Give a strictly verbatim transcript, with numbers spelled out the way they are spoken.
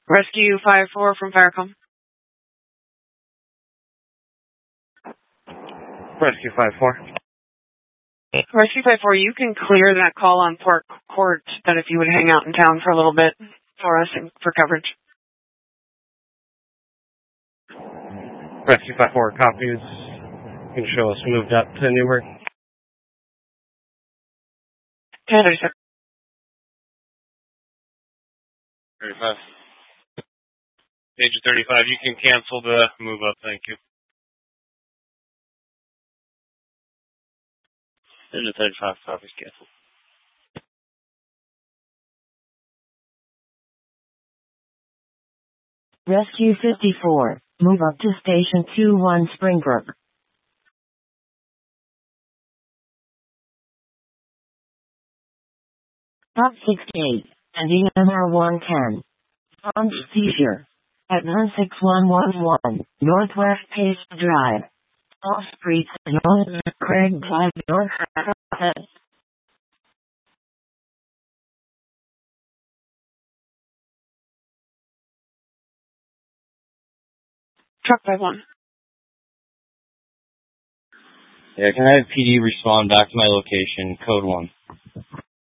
Rescue five four from Firecom. Rescue five four. Rescue five four, you can clear that call on Port Court, that if you would hang out in town for a little bit for us and for coverage. Rescue five four copies. You can show us moved up to Newburgh. Taylor, sir. thirty-five. Agent thirty-five, you can cancel the move up, thank you. Agent thirty-five, copies canceled. Rescue fifty-four, move up to Station two one Springbrook. Top sixty-eight, and E M R one ten. Armed seizure. At nine six one one one, Northwest Pace Drive. Off Street, North Craig Drive, North Head. Truck five one. Yeah, can I have P D respond back to my location, code one?